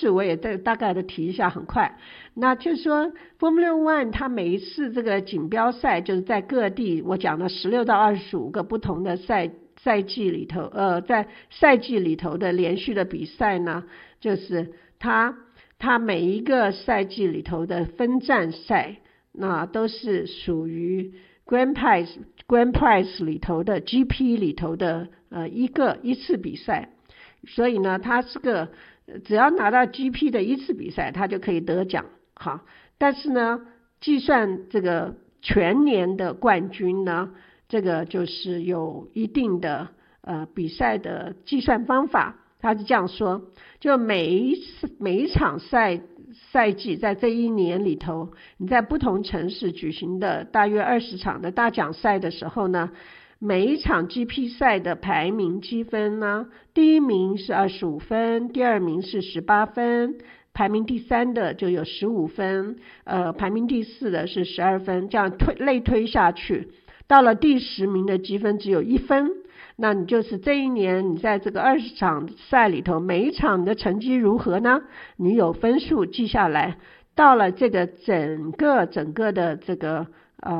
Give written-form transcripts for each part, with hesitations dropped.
式我也大概的提一下，很快。那就是说 Formula One 它每一次这个锦标赛就是在各地，我讲了16到25个不同的赛季里头，在赛季里头的连续的比赛呢，就是它每一个赛季里头的分站赛，那都是属于 Grand Prize 里头的 GP 里头的一次比赛。所以呢，它是个只要拿到 GP 的一次比赛，它就可以得奖。好，但是呢，计算这个全年的冠军呢，这个就是有一定的比赛的计算方法。他是这样说，就每一场赛季在这一年里头，你在不同城市举行的大约20场的大奖赛的时候呢，每一场 GP 赛的排名积分呢，第一名是25分，第二名是18分，排名第3的就有15分，排名第4的是12分，这样类推下去，到了第10名的积分只有1分。那你就是这一年你在这个20场赛里头，每一场你的成绩如何呢？你有分数记下来，到了这个整个的这个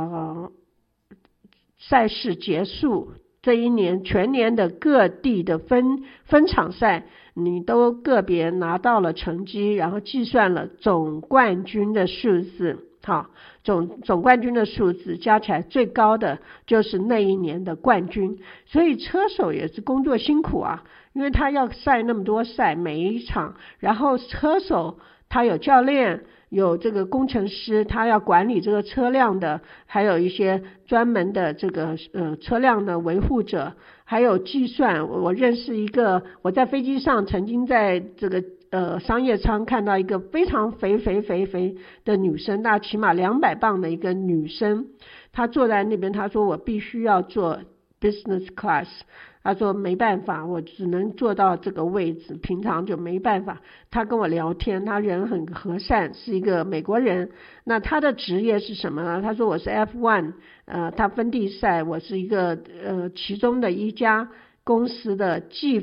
赛事结束，这一年全年的各地的分场赛你都个别拿到了成绩，然后计算了总冠军的数字。好，总冠军的数字加起来最高的就是那一年的冠军。所以车手也是工作辛苦啊，因为他要赛那么多赛，每一场，然后车手他有教练，有这个工程师，他要管理这个车辆的，还有一些专门的这个车辆的维护者，还有计算。我认识一个，我在飞机上曾经在这个商业舱看到一个非常肥的女生，大起码200磅的一个女生，她坐在那边，她说我必须要坐 business class， 她说没办法，我只能坐到这个位置，平常就没办法。她跟我聊天，她人很和善，是一个美国人。那她的职业是什么呢？她说我是 F1，她分地赛，我是一个其中的一家公司的计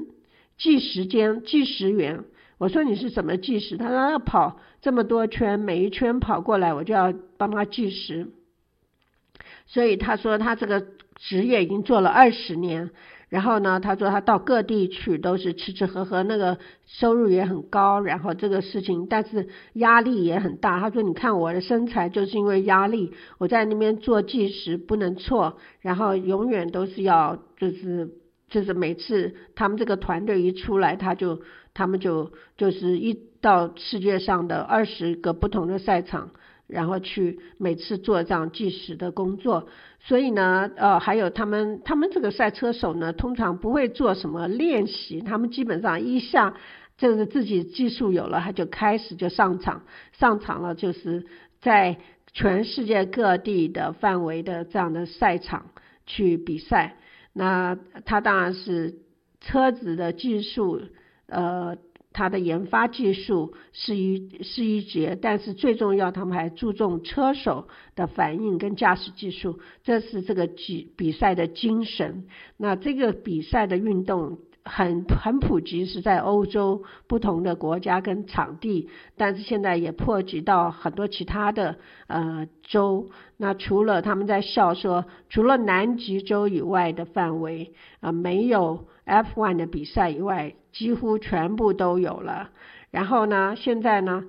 时员。我说你是怎么计时？他说要跑这么多圈，每一圈跑过来我就要帮他计时。所以他说他这个职业已经做了20年，然后呢他说他到各地去都是吃吃喝喝，那个收入也很高，然后这个事情但是压力也很大。他说你看我的身材就是因为压力，我在那边做计时不能错，然后永远都是要就是每次他们这个团队一出来，他们就是一到世界上的20个不同的赛场，然后去每次做这样计时的工作。所以呢还有他们这个赛车手呢，通常不会做什么练习，他们基本上一下这个自己技术有了，他就开始就上场了，就是在全世界各地的范围的这样的赛场去比赛。那他当然是车子的技术他的研发技术是一节，但是最重要他们还注重车手的反应跟驾驶技术，这是这个比赛的精神。那这个比赛的运动很普及，是在欧洲不同的国家跟场地，但是现在也波及到很多其他的州。那除了他们在笑说，除了南极洲以外的范围没有 F1 的比赛以外，几乎全部都有了。然后呢，现在呢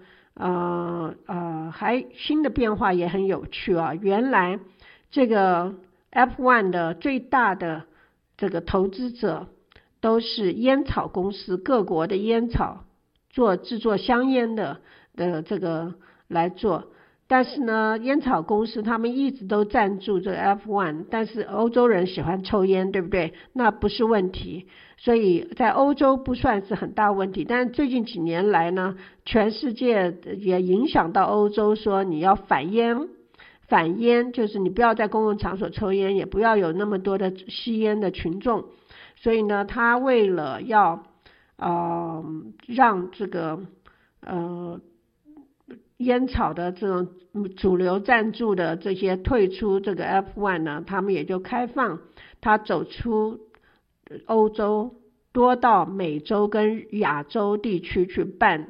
还新的变化也很有趣啊。原来这个 F1 的最大的这个投资者都是烟草公司，各国的烟草制作香烟的这个来做。但是呢，烟草公司他们一直都赞助这个 F1， 但是欧洲人喜欢抽烟，对不对？那不是问题，所以在欧洲不算是很大问题。但是最近几年来呢，全世界也影响到欧洲，说你要反烟，就是你不要在公共场所抽烟，也不要有那么多的吸烟的群众。所以呢，他为了要让这个烟草的这种主流赞助的这些退出这个 F1 呢，他们也就开放他走出欧洲，多到美洲跟亚洲地区去办